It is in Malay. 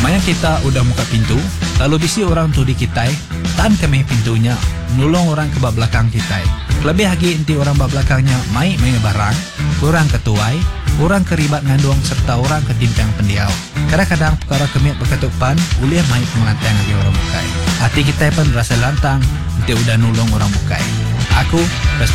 Maya kita udah buka pintu, lalu bisi orang tu di kita, tan kami pintunya, nulong orang ke bawah belakang kita. Lebih lagi inti orang bawah belakangnya main barang, orang ketuai, orang keribat ngandung serta orang ketimpang pendiau. Kadang-kadang perkara kemit berketupan, uliah main pengelantang lagi orang bukai. Hati kita pun rasa lantang, inti udah nulong orang bukai. Aku